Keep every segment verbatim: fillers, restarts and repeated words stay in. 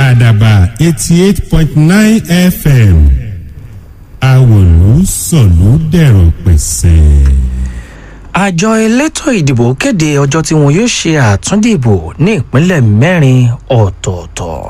àdàbà eighty eight point nine F M àwòlú sọ̀lú dẹ̀rọ̀ pẹ̀sẹ̀. àjọ elétò ìdìbò kéde ọjọ́ tí wọn yóò ṣe àtúndìbò ní ìpínlẹ̀ mẹ́rin ọ̀tọ̀ọ̀tọ̀.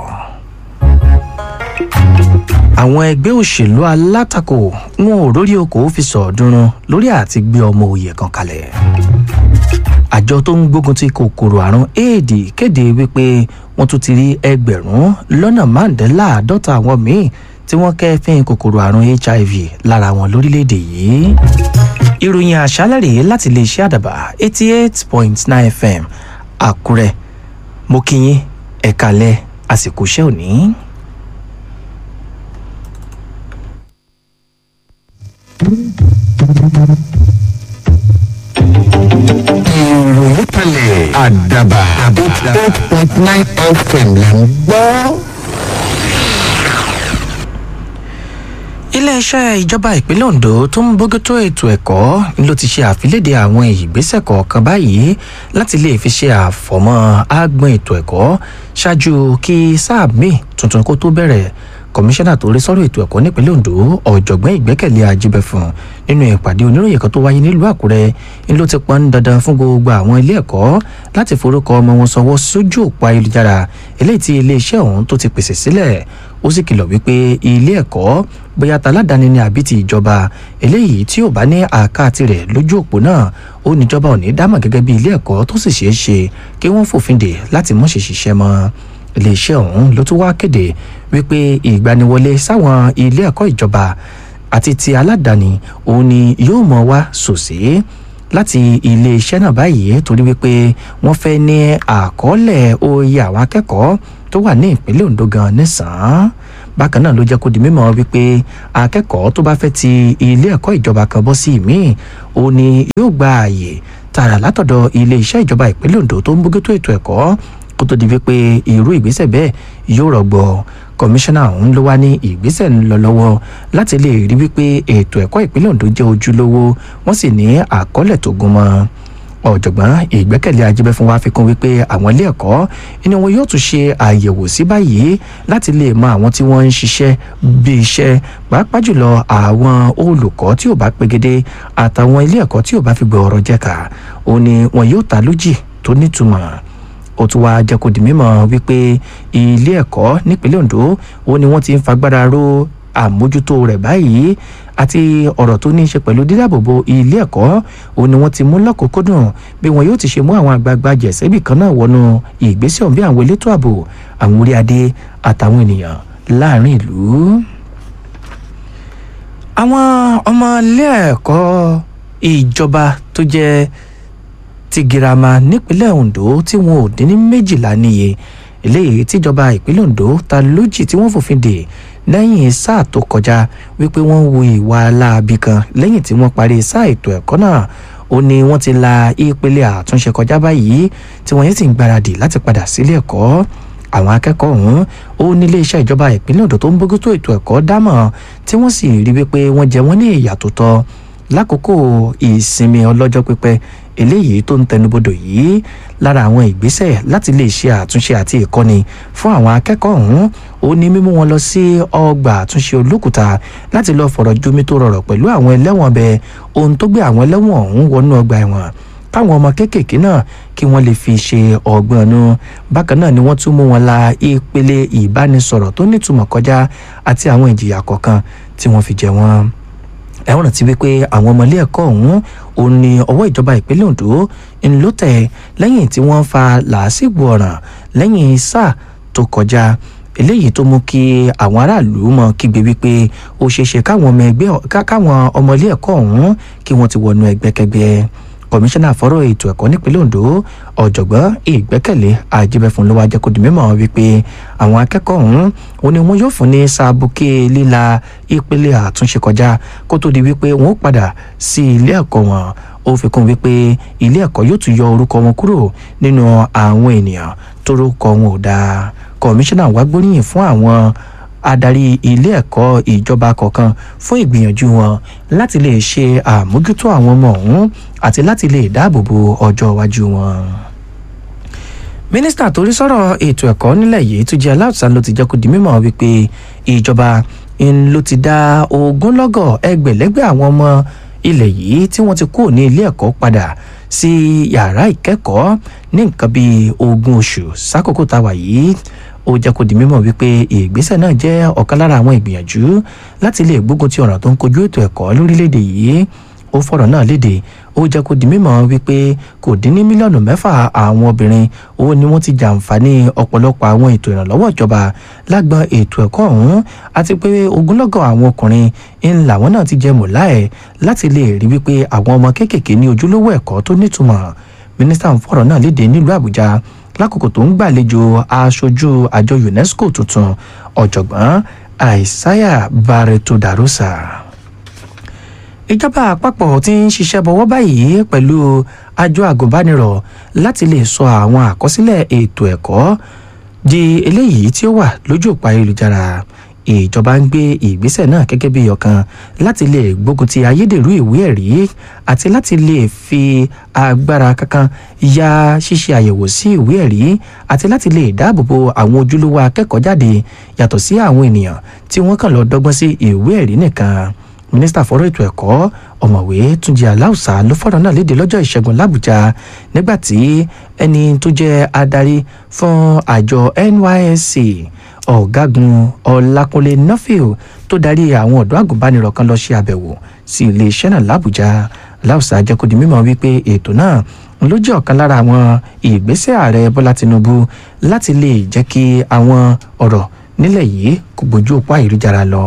àwọn ẹgbẹ́ òṣèlú alátakò wọn ò rórí okòó fi sọ̀ọ́dúnrún lórí àti gbé ọmọ òye kan kalẹ̀. àjọ tó ń gbógun ti kòkòrò àrùn éèdì kéde wípé wọ́n tún ti rí ẹgbẹ̀rún lọ́nà márùndínláàádọ́ta àwọn míì tí wọ́n kẹ́fín kòkòrò àrùn H I V lára wọn lórílẹ̀‐èdè yìí. ìròyìn àṣálẹ́ rèé láti iléeṣẹ́ àdàbà eighty eight point nine F M Àkúrẹ́. mo kí yín ẹ káalẹ́ àsìkò iṣẹ́ òní. ìròyìn kalẹ̀ àdàbà eight point nine F M là ń gbọ́. iléeṣẹ́ ìjọba ìpínlẹ̀ Ondo tó ń bójútó ètò ẹ̀kọ́ ló ti ṣe àfiléde àwọn ìgbésẹ̀ kọ̀ọ̀kan báyìí láti lè fi ṣe àfọ̀mọ́ àgbọn ètò ẹ̀kọ́ ṣáájú kí sáà míì tuntun kó tó bẹ̀rẹ̀. kọmíṣánná tó rí sọ́rọ̀ ètò ẹ̀kọ́ nípínlẹ̀ Ondo ọ̀jọ̀gbọ́n Ìgbẹ́kẹ̀lé Ajíbẹ̀fún nínú ìpàdé oníròyìn kan tó wáyé nílùú Àkúrẹ́ ń ló ti pọn dandan fún gbogbo àwọn ilé ẹ̀kọ́ láti forúkọ ọmọ wọn sọwọ́ sójú òpó ayélujára eléyìí tí iléeṣẹ́ ọ̀hún tó ti pèsè sílẹ̀. ó sì kìlọ̀ wípé ilé ẹ̀kọ́ bóyá taládàáni ni àbí ti ìjọba eléyìí tí ò bá ní àká tirẹ̀ lójú òpó náà ó níjọba ò ní dámọ̀ gẹ́gẹ́ bí ilé ẹ̀kọ́ tó sì ṣeé ṣe kí wọ́n fòfin dè láti mọ̀ ṣe ṣiṣẹ́ mọ́. iléeṣẹ́ ọ̀hún ló tún wá kéde wípé ìgbaniwọlé sáwọn ilé ẹ̀kọ́ ìjọba àti ti aládàáni òun ni yóò mọ̀ wá sòsé láti iléeṣẹ́ náà báyìí torí wípé wọ́n fẹ́ ní àkọọ́lẹ̀ oyè àwọn akẹ́kọ̀ọ́ tó wà ní ìpínlẹ̀ Ondo gan nísàn-án. bákan náà ló jẹ́ kó di mímọ̀ wípé akẹ́kọ̀ọ́ tó bá fẹ́ ti ilé ẹ̀kọ́ ìjọba kan bọ́ sí ìmíì òun ni yóò gba ààyè tààrà látọ̀dọ̀ iléeṣẹ́ ìjọba ìpínlẹ̀ Ondo tó ń bójútó ètò ẹ̀kọ́ kó tó di wípé irú ìgbésẹ̀ bẹ́ẹ̀ yóò rọgbọ. kọmíṣánná ọ̀hún ló wá ní ìgbésẹ̀ ń lọ lọ́wọ́ láti lè rí wípé ètò ẹ̀kọ́ ìpínlẹ̀ Ondo jẹ́ ojúlówó wọ́n sì ní àkọọ́lẹ̀ tó gún mọ́. ọ̀jọ̀gbọ́n Ìgbẹ́kẹ̀lé Ajíbẹ̀fún wá fi kún wípé àwọn ilé ẹ̀kọ́ ni wọn yóò tún ṣe àyẹ̀wò sí báyìí láti lè mọ àwọn tí wọ́n ń ṣiṣẹ́ bí iṣẹ́ pàápàá jùlọ àwọn olùkọ́ tí ò bá pegedé àtàwọn ilé ẹ̀kọ́ tí ò bá fi gbọ́ ọ̀rọ̀ jẹ́ka òun ni wọn yóò ta lójì tó nítumọ̀. ó tún wá jẹ́ kó di mímọ̀ wípé ilé ẹ̀kọ́ nípínlẹ̀ Ondo ó ní wọ́n ti ń fagbára ró àmójútó rẹ̀ báyìí àti ọ̀rọ̀ tó ní í ṣe pẹ̀lú dídáàbòbò ilé ẹ̀kọ́ ó ní wọ́n ti mú lọ́kùnkúndùn bí wọn yóò ti ṣe mú àwọn àgbààgbà jẹ̀sẹ́bì kan náà wọnú ìgbésẹ̀ ọ̀hún bí àwọn elétò ààbò àwọn orí adé àtàwọn ènìyàn láàrin ìlú. àwọn ọmọ ilé ẹ̀kọ́ ìjọba tó jẹ́ ti girama nípínlẹ̀ Ondo tí wọn ò dín ní méjìlá níye eléyìí tíjọba ìpínlẹ̀ Ondo ta lójì tí wọ́n fòfin dè lẹ́yìn sáà tó kọjá wípé wọ́n hu ìwà aláàbí kan lẹ́yìn tí wọ́n parí sáà ètò ẹ̀kọ́ náà ó ní wọ́n ti la ìpele àtúnṣe kọjá báyìí tí wọ́n yẹn sì ń gbáradì láti padà sílé ẹ̀kọ́. àwọn akẹ́kọ̀ọ́ ọ̀hún ó ní iléeṣẹ́ ìjọba ìpínlẹ̀ Ondo tó ń bójútó ètò ẹ̀kọ́ dámọ̀ tí wọ́n sì rí wípé wọ́n jẹ wọ́n ní ìyà tó tọ́ lákòókò ìsinmi ọlọ́jọ́ pípẹ́ eléyìí tó ń tẹnubodò yìí. lára àwọn ìgbésẹ̀ láti lè ṣe àtúnṣe àti ìkọ́ni fún àwọn akẹ́kọ̀ọ́ ọ̀hún ó ní mímú wọn lọ sí ọgbà àtúnṣe Olókùta láti lọ fọ̀rọ̀ jomi tó rọrọ̀ pẹ̀lú àwọn ẹlẹ́wọ̀n bẹ ohun tó gbé àwọn ẹlẹ́wọ̀n ọ̀hún wọnú ọgbà ẹ̀wọ̀n káwọn ọmọ kéékèèké náà kí wọ́n lè fi ṣe ọgbọ́n nu. bákan náà ni wọ́n tún mú wọn la ìpele ìbánisọ̀rọ̀ tó nítumọ̀ kọjá àti àwọn ìjìyà kọ̀ọ̀kan tí wọ́n fi jẹ wọ́n. ẹ̀wọ̀n rántí wípé àwọn ọmọ ilé ẹ̀kọ́ ọ̀hún òun ni ọwọ́ ìjọba ìpínlẹ̀ Ondo ń ló tẹ̀ lẹ́yìn tí wọ́n fa làásìgbò ọ̀ràn lẹ́yìn sáà tó kọjá eléyìí tó mú kí àwọn aráàlú mọ̀ kígbe wípé ó ṣeéṣe káwọn ọmọ ẹgbẹ́ káwọn ọmọ ilé ẹ̀kọ́ ọ̀hún kí wọ́n ti wọnú ẹgbẹ́kẹgbẹ́. kọmíṣánná fọ́rọ̀ ètò ẹ̀kọ́ nípínlẹ̀ Ondo ọ̀jọ̀gbọ́n Ìgbẹ́kẹ̀lé Ajíbẹ̀fún ló wá jẹ́ kó di mímọ̀ wípé àwọn akẹ́kọ̀ọ́ ọ̀hún òun ni wọ́n yóò fún ní sábùkẹ́ líla ìpele àtúnṣe kọjá kó tó di wípé wọ́n padà sí ilé ẹ̀kọ́ wọn. ó fi kún wípé ilé ẹ̀kọ́ yóò tún yọ orúkọ wọn kúrò nínú àwọn ènìyàn tórúkọ wọn ò dáa. kọmíṣánná wá gbóríyìn fún àwọn adarí ilé ẹ̀kọ́ ìjọba kọ̀ọ̀kan fún ìgbìyànjú wọn láti lè ṣe àmójútó àwọn ọmọ ọ̀hún àti láti lè dáàbò bo ọjọ́ iwájú wọn. mínísítà tó rí sọ̀rọ̀ ètò ẹ̀kọ́ nílẹ̀ yìí tó jẹ́ aláùsá ló ti jẹ́ kó di mímọ̀ wípé ìjọba ló ti dá ogúnlọ́gọ̀ ẹgbẹ̀lẹ́gbẹ̀ àwọn ọmọ ilẹ̀ yìí tí wọ́n ti kú ní ilé ẹ̀kọ́ padà sí yàrá ìkẹ́kọ̀ọ́ ní nǹkan bíi ogún oṣù sákòókò táwa yìí. Ó jẹ́ kó di mímọ̀ wípé ìgbésẹ̀ náà jẹ́ ọ̀kan lára àwọn ìgbìyànjú láti lè gbógun ti ọ̀ràn tó ń kojú ètò ẹ̀kọ́ lórílẹ̀‐èdè yìí. Ó fọ̀rọ̀ náà léde ó jẹ́ kó di mímọ̀ wípé kò dín ní mílíọ̀nù mẹ́fà àwọn obìnrin ó ní wọ́n ti jàǹfààní ọ̀pọ̀lọpọ̀ àwọn ètò ìrànlọ́wọ́ ìjọba lágbọn ètò ẹ̀kọ́ ọ̀hún àti pé ogúnlọ́gọ̀ àwọn ọkùnrin ń làwọn náà ti jẹ mọ̀láẹ̀ láti lè rí wípé àwọn ọmọ kéékèèké ní ojúlówó ẹ̀kọ́ tó nítumọ̀. Mínísítà ń fọ̀rọ̀ náà léde nílùú Àbújá lákòókò tó ń gbàlejò aṣojú àjọ UNESCO tuntun ọ̀jọ̀gbọ́n Isaiah Barreto Darosa. Ìjọba àpapọ̀ ti ń ṣiṣẹ́ bọ̀wọ́ báyìí pẹ̀lú àjọ àgùnbánirọ̀ láti lè sọ àwọn àkọsílẹ̀ ètò ẹ̀kọ́ di eléyìí tí ó wà lójú òpó ayélujára. Ìjọba ń gbé ìgbésẹ̀ náà gẹ́gẹ́ bí ọ̀kan láti lè gbógun ti ayédèrú ìwé ẹ̀rí àti láti lè fi agbára kankan ya ṣíṣe àyẹ̀wò sí ìwé ẹ̀rí àti láti lè dáàbòbo àwọn ojúlówó akẹ́kọ̀ọ́ jáde yàtọ̀ sí àwọn ènìyàn tí wọ́n kàn lọ dọ́gbọ́n sí ìwé ẹ̀rí nìkan. Mínísítà fọ́rọ̀ ètò ẹ̀kọ́ ọ̀mọ̀wé Túnjí Aláùsá ló fọ̀rọ̀ náà léde lọ́jọ́ ìṣẹ́gun l'Àbújá nígbà tí ẹni tó jẹ́ adarí fún àjọ N Y S C ọ̀gágun Ọlákúnlé Nọ́fìl tó darí àwọn ọ̀dọ́ àgùnbánirọ̀ kan lọ ṣe àbẹ̀wò sí iléeṣẹ́ náà l'Àbújá. Aláùsá jẹ́ kó di mímọ̀ wípé ètò náà ló jẹ́ ọ̀kan lára àwọn ìgbésẹ̀ ààrẹ Bọ́lá Tinubu láti lè jẹ́ kí àwọn ọ̀rọ̀ nílẹ̀ yìí kó gbójú òpó ayélujára lọ.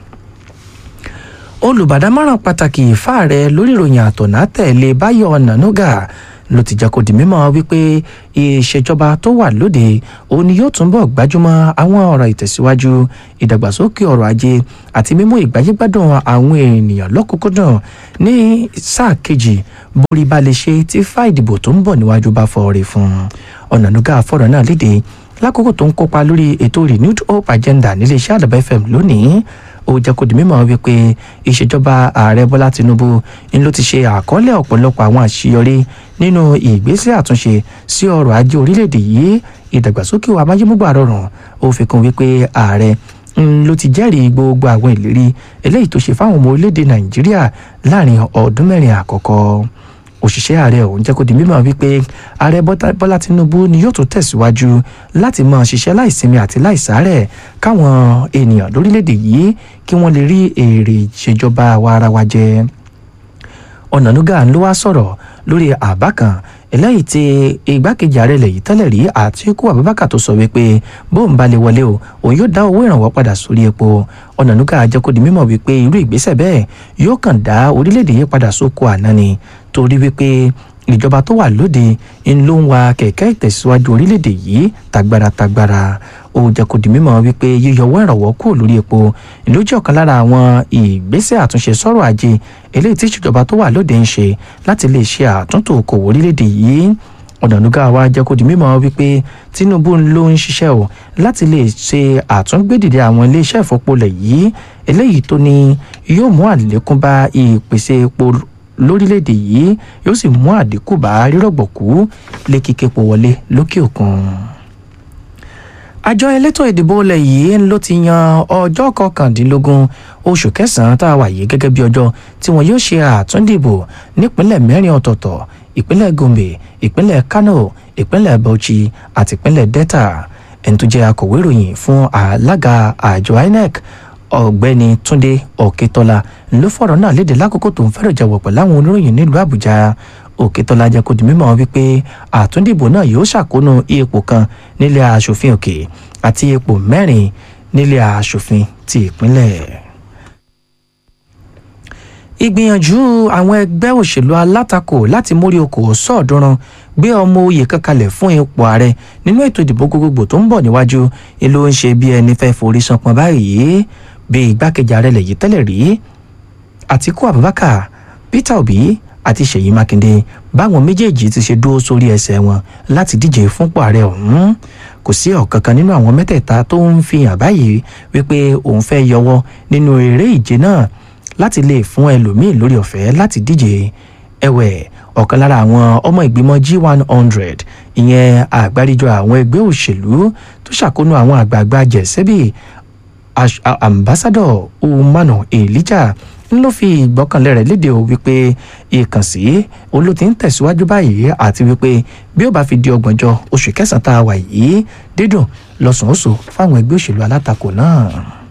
Olùbádámọ̀ràn pàtàkì fáàrẹ lórí ìròyìn àtọ̀nà tẹ̀lé Báyọ̀ Ọ̀nànúgà ló ti jẹ́ kó di mímọ̀ wípé ìṣèjọba tó wà lóde òun ni yóò túnbọ̀ gbájúmọ́ àwọn ọ̀rọ̀ ìtẹ̀síwájú ìdàgbàsókè ọrọ̀ ajé àti mímú ìgbáyégbádùn àwọn ènìyàn lọ́kùnkúndùn ní sáà kejì borí bá lè ṣe tí fá ìdìbò tó ń bọ̀ níwájú bá fọ́ọ̀rẹ́ fún un. Ọ̀nànúgà fọ̀rọ̀ náà léde lákòókò tó ń kópa lórí ètò Renewed Hope Agenda níléeṣẹ́ Àdàbà F M lónìí. Ó jẹ́ kó di mímọ̀ wípé ìṣèjọba ààrẹ Bọ́lá Tinubu ń ló ti ṣe àkọọ́lẹ̀ ọ̀pọ̀lọpọ̀ àwọn àṣeyọrí nínú ìgbésẹ̀ àtúnṣe sí ọrọ̀ ajé orílẹ̀-èdè yìí ìdàgbàsókè amáyémúgbà rọrùn. Ó fi kún wípé ààrẹ ń ló ti jẹ́rìí gbogbo àwọn ìlérí eléyìí tó ṣe fáwọn ọmọ orílẹ̀-èdè Nàìjíríà láàrin ọdún mẹ́rin àkọ́kọ́. Òṣìṣẹ́ ààrẹ ọ̀hún jẹ́ kó di mímọ̀ wípé ààrẹ Bọ́lá Tinubu ni yóò tún tẹ̀síwájú láti máa ṣiṣẹ́ láìsinmi àti láìsàárẹ̀ káwọn ènìyàn lórílẹ̀‐èdè yìí kí wọ́n lè rí èrè ìṣèjọba àwa ara wa jẹ. Ọ̀nànúgà ló wá sọ̀rọ̀ lórí àbá kan eléyìí tí igbákejì ààrẹ ilẹ̀ yìí tẹ́lẹ̀ rí Àtíkù Abubakar tó sọ wípé bóun bá lè wọlé o òun yóò dá owó ìrànwọ́ padà sórí epo. Ọ̀nànúgà jẹ́ kó di mímọ̀ wípé irú ìgbésẹ̀ bẹ́ẹ̀ yóò kàn dá orílẹ̀-èdè yìí padà sóko àná ni torí wípé ìjọba tó wà lóde ń ló ń wa kẹ̀kẹ́ ìtẹ̀síwájú orílẹ̀-èdè yìí tagbára tagbára. Ó jẹ́ kó di mímọ̀ wípé yíyọwọ́ ìrànwọ́ kúrò lórí epo ló jẹ́ ọ̀kan lára àwọn ìgbésẹ̀ àtúnṣe sọ́rọ̀ ajé eléyìí tí ìjọba tó wà lóde ń ṣe láti lè ṣe àtúntò okòwò orílẹ̀-èdè yìí. Ọ̀nànúgà wa jẹ́ kó di mímọ̀ wípé Tinubu ló ń ṣiṣẹ́ o láti lè ṣe àtúngbédìde àwọn iléeṣẹ́ ìfọpolẹ̀ yìí eléyìí tó ní yóò mú àlékún bá ìpèsè epo lórílẹ̀‐èdè yìí yóò sì mú àdínkù bá rírọ̀gbọ̀kú lé kíképo wọlé lókè òkun. Àjọ elétò ìdìbò ilẹ̀ yìí ló ti yan ọjọ́ kọkàndínlógún oṣù kẹsàn-án tá a wà yìí gẹ́gẹ́ bí ọjọ́ tí wọn yóò ṣe àtúndìbò nípínlẹ̀ mẹ́rin ọ̀tọ̀ọ̀tọ̀ ìpínlẹ̀ Gombe ìpínlẹ̀ Kano ìpínlẹ̀ Bauchi àti ìpínlẹ̀ Delta. Ẹni tó jẹ́ akọ̀wé ìròyìn fún alága àjọ I N E C ọ̀gbẹ́ni Túndé Òkètọ́lá ló fọ̀rọ̀ náà léde lákòókò tó ń fẹ́rẹ̀ jẹ́wọ́ pẹ̀lú àwọn oníròyìn nílùú Àbújá. Òkètọ́lá jẹ́ kó di mímọ̀ wípé àtúndìbò náà yóò ṣàkóónú ipò kan nílé aṣòfin òkè àti ipò mẹ́rin nílé aṣòfin ti ìpínlẹ̀. Ìgbìyànjú àwọn ẹgbẹ́ òṣèlú alátakò láti mórí okòó sọ̀ọ́dúnrún gbé ọmọ oyè kankanlẹ̀ fún ipò ààrẹ nínú ètò ìdìbò gbogbogbò tó ń bọ̀ níwájú ló ń ṣe bí ẹni fẹ́ forí ṣánpọ́n báyìí bí igbákejì ààrẹ lẹ̀ yìí tẹ́lẹ̀ rí Àtíkù Abubakar, Peter Obi àti Ṣèyí Mákindé báwọn méjèèjì ti ṣe dúró sórí ẹsẹ̀ wọn láti díje fúnpò ààrẹ ọ̀hún. Kò sí ọ̀kankan nínú àwọn mẹ́tẹ̀ẹ̀ta tó ń fi hàn báyìí wípé òun fẹ́ yọwọ́ nínú eré ìje náà láti lè fún ẹlòmíín lórí ọ̀fẹ́ láti díje. Ẹ̀wẹ̀ ọ̀kan lára àwọn ọmọ ìgbìmọ̀ G one hundred ìyẹn àgbáríjọ àwọn ẹgbẹ́ òṣèlú tó ṣàkóso àwọn àgbààgbà jẹ̀sẹ́bì ambassador Umanu Elijah ń ló fi ìgbọ́kànlé rẹ̀ léde o wípé ìkànsí olú ti ń tẹ̀síwájú báyìí àti wípé bí ó bá fi di ọgbọ̀njọ́ oṣù kẹsàn-án tá a wà yìí dídùn lọ́sàn-án fáwọn ẹgbẹ́ òṣèlú alátakò náà.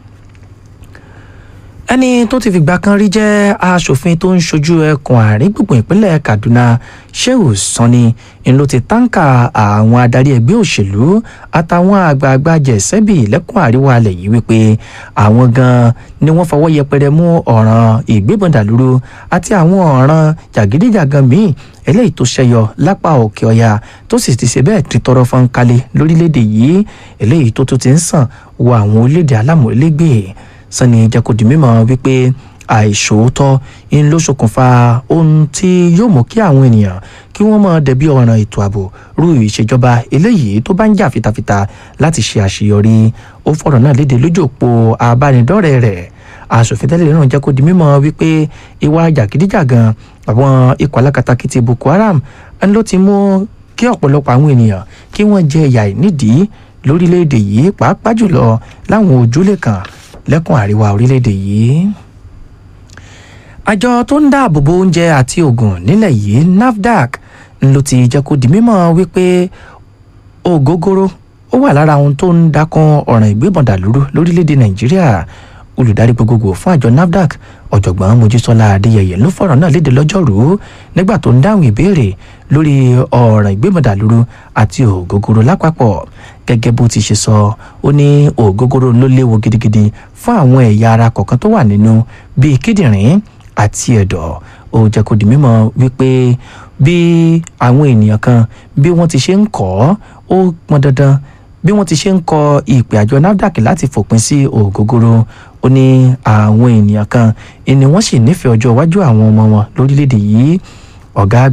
ẹni tó ti fìgbà kan rí jẹ́ aṣòfin tó ń ṣojú ẹkùn àárín gbùngbùn ìpínlẹ̀ Kaduna Shehu Sani ń ló ti táǹkà àwọn adarí ẹgbẹ́ òṣèlú àtàwọn àgbààgbà jẹ̀sẹ́bì lẹ́kùn àríwá alẹ̀ yìí wípé àwọn gan-an ni wọ́n fọwọ́ yẹpẹrẹ mú ọ̀ràn ìgbébọn dàlúrú àti àwọn ọ̀ràn jàgídíjàgan míì eléyìí tó ṣẹyọ lápá òkè ọya tó sì ti ṣe bẹ́ẹ̀ ti tọrọ fọ́n kalẹ̀ lórílẹ̀‐èdè yìí eléyìí tó tó ti ń sàn wọ àwọn orílẹ̀‐èdè alámọ̀légbè. Sani jẹ́ kó di mímọ̀ wípé àìṣòótọ́ ń ló ṣokùnfà ohun tí yóò mú kí àwọn ènìyàn kí wọ́n máa dẹ̀bi ọ̀ràn ètò ààbò rú ìṣèjọba eléyìí tó bá ń jà fitafita láti ṣe àṣeyọrí. Ó fọ̀rọ̀ náà léde lójú òpó abánidọ́rẹ̀ẹ́ rẹ̀. Aṣòfin tẹ́lẹ̀ náà jẹ́ kó di mímọ̀ wípé ìwà jàgídíjàgan àwọn ikọ̀ alákatakítí Boko Haram ń ló ti mú kí ọ̀pọ̀lọpọ̀ àwọn ènìyàn kí wọ́n jẹ ìyà nídìí lórílẹ̀‐èdè yìí pàápàá jùlọ láwọn ojúlé kan lẹ́kùn àríwá orílẹ̀‐èdè yìí. Àjọ tó ń dáàbò bo oúnjẹ àti oògùn nílẹ̀ yìí NAFDAC ló ti jẹ́ kó di mímọ̀ wípé ògógóró ó wà lára ohun tó ń dákun ọ̀ràn ìgbébọn dàlúrú lórílẹ̀‐èdè Nàìjíríà. Olùdarí gbogbogbò fún àjọ NAFDAC ọ̀jọ̀gbọ́n Mojísọ́lá Adéyẹyẹ ló fọ̀rọ̀ náà léde lọ́jọ́rùú nígbà tó ń dáhùn ìbéèrè lórí ọ̀ràn ìgbébọn dàlúrú àti ògógóró lápapọ̀. Gẹ́gẹ́ bó ti ṣe sọ ó ní ògógóró ló léwu gidigidi fún àwọn ẹ̀yà ara kọ̀ọ̀kan tó wà nínú bíi kíndìnrín àti ẹ̀dọ̀. Ó jẹ́ kó di mímọ̀ wípé bí àwọn ènìyàn kan bí wọ́n ti ṣe ń kọ́ ó pọn dandan bí wọ́n ti ṣe ń kọ ìpè àjọ NAFDAC láti fòpin sí ògógóró. Ó ní àwọn ènìyàn kan ni wọ́n sì nífẹ̀ẹ́ ọjọ́ iwájú àwọn ọmọ wọn lórílẹ̀‐èdè yìí. Ọ̀gá